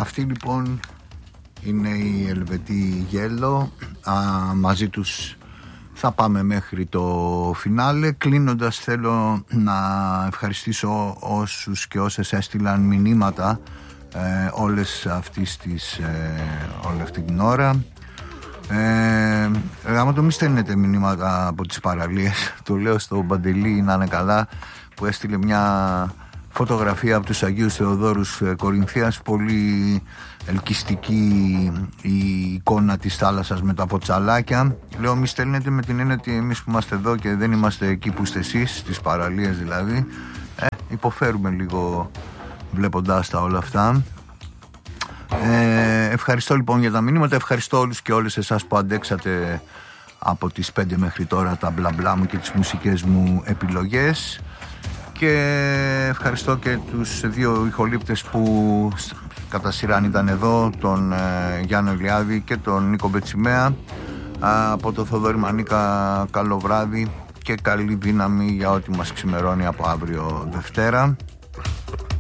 Αυτοί λοιπόν είναι οι Ελβετοί Γέλο. Μαζί τους θα πάμε μέχρι το φινάλε. Κλείνοντας, θέλω να ευχαριστήσω όσους και όσες έστειλαν μηνύματα όλη αυτή την ώρα. Άμα το μη στέλνετε μηνύματα από τις παραλίες, το λέω στο Παντελή να είναι καλά, που έστειλε μια φωτογραφία από τους Αγίους Θεοδόρους Κορινθίας, πολύ ελκυστική η εικόνα της θάλασσας με τα ποτσαλάκια. Λέω μη στέλνετε με την έννοια ότι εμείς που είμαστε εδώ και δεν είμαστε εκεί που είστε εσείς, στις παραλίες δηλαδή, υποφέρουμε λίγο βλέποντάς τα όλα αυτά. Ευχαριστώ λοιπόν για τα μηνύματα. Ευχαριστώ όλους και όλες εσάς που αντέξατε από τις 5 μέχρι τώρα τα μπλα μπλα μου και τις μουσικές μου επιλογές. Και ευχαριστώ και τους δύο ηχολήπτες που κατά σειράν ήταν εδώ, τον Γιάννο Ηλιάδη και τον Νίκο Μπετσιμέα. Από το Θοδωρή Μανίκα, καλό βράδυ και καλή δύναμη για ό,τι μας ξημερώνει από αύριο Δευτέρα.